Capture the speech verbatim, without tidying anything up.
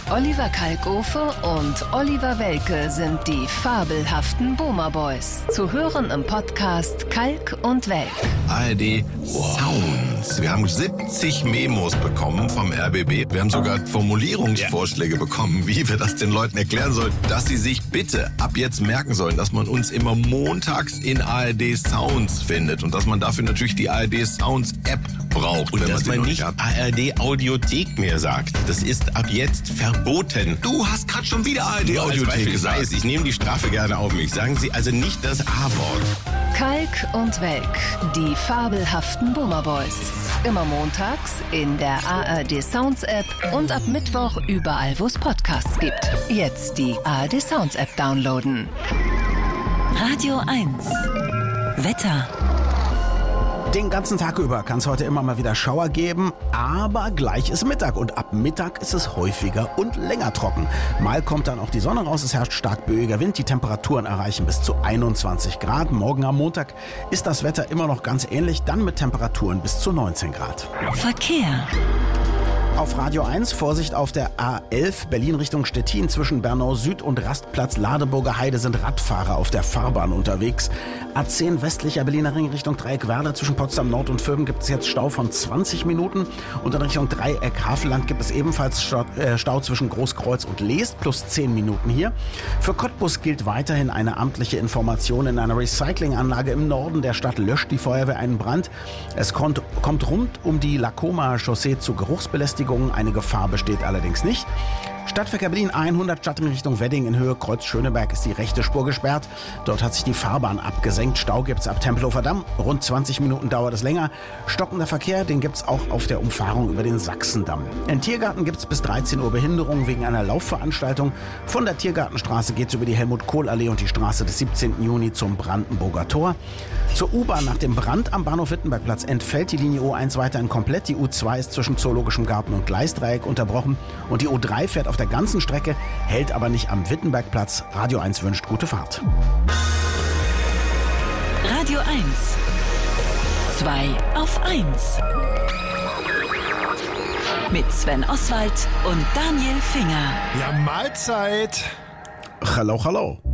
Oliver Kalkofe und Oliver Welke sind die fabelhaften Boomer Boys. Zu hören im Podcast Kalk und Welk. A R D Sounds. Wir haben siebzig Memos bekommen vom R B B. Wir haben sogar Formulierungsvorschläge bekommen, wie wir das den Leuten erklären sollen, dass sie sich bitte ab jetzt merken sollen, dass man uns immer montags in A R D Sounds findet und dass man dafür natürlich die A R D Sounds App braucht. Und wenn dass man noch nicht hat. A R D Audiothek mehr sagt. Das ist ab jetzt verboten. Du hast gerade schon wieder A R D Nur als Audiothek Beispiel, ich gesagt. weiß, ich nehme die Strafe gerne auf mich. Sagen Sie also nicht das A-Wort. Kalk und Welk, die fabelhaften Boomer Boys. Immer montags in der A R D Sounds App und ab Mittwoch überall, wo es Podcasts gibt. Jetzt die A R D Sounds App downloaden. Radio eins. Wetter. Den ganzen Tag über kann es heute immer mal wieder Schauer geben, aber gleich ist Mittag und ab Mittag ist es häufiger und länger trocken. Mal kommt dann auch die Sonne raus, es herrscht stark böiger Wind, die Temperaturen erreichen bis zu einundzwanzig Grad. Morgen am Montag ist das Wetter immer noch ganz ähnlich, dann mit Temperaturen bis zu neunzehn Grad. Verkehr. Auf Radio eins, Vorsicht auf der A elf, Berlin Richtung Stettin zwischen Bernau Süd und Rastplatz Ladeburger Heide sind Radfahrer auf der Fahrbahn unterwegs. A zehn westlicher Berliner Ring Richtung Dreieck Werder zwischen Potsdam Nord und Vöben gibt es jetzt Stau von zwanzig Minuten. Und in Richtung Dreieck Havelland gibt es ebenfalls Stau, äh, Stau zwischen Großkreuz und Leest plus zehn Minuten hier. Für Cottbus gilt weiterhin eine amtliche Information. In einer Recyclinganlage im Norden der Stadt löscht die Feuerwehr einen Brand. Es kommt, kommt rund um die Lacoma Chaussee zu Geruchsbelästigung. Eine Gefahr besteht allerdings nicht. Stadtverkehr Berlin hundert Stadt in Richtung Wedding in Höhe Kreuz Schöneberg ist die rechte Spur gesperrt. Dort hat sich die Fahrbahn abgesenkt. Stau gibt's ab Tempelhofer Damm. Rund zwanzig Minuten dauert es länger. Stockender Verkehr, den gibt's auch auf der Umfahrung über den Sachsendamm. In Tiergarten gibt's bis dreizehn Uhr Behinderung wegen einer Laufveranstaltung. Von der Tiergartenstraße geht's über die Helmut-Kohl-Allee und die Straße des siebzehnten Juni zum Brandenburger Tor. Zur U-Bahn nach dem Brand am Bahnhof Wittenbergplatz entfällt die Linie U eins weiterhin komplett. Die U zwei ist zwischen Zoologischem Garten und Gleisdreieck unterbrochen. Und die U drei fährt auf der ganzen Strecke, hält aber nicht am Wittenbergplatz. Radio eins wünscht gute Fahrt. Radio eins. zwei auf eins. Mit Sven Oswald und Daniel Finger. Ja, Mahlzeit. Hallo, hallo.